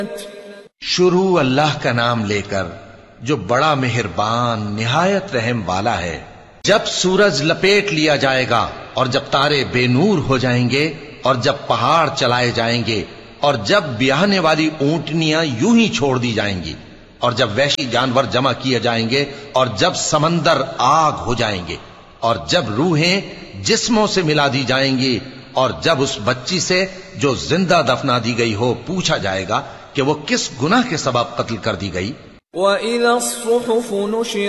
शुरू अल्लाह का नाम लेकर जो बड़ा मेहरबान निहायत रहम वाला है। जब सूरज लपेट लिया जाएगा और जब तारे बेनूर हो जाएंगे और जब पहाड़ चलाए जाएंगे और जब ब्याहने वाली ऊंटनियां यूं ही छोड़ दी जाएंगी और जब वहशी जानवर जमा किए जाएंगे और जब समंदर आग हो जाएंगे और जब रूहें जिस्मों से मिला दी जाएंगी और जब उस बच्ची से जो जिंदा दफना दी गई हो पूछा जाएगा कि वो किस गुनाह के सबब कत्ल कर दी गई।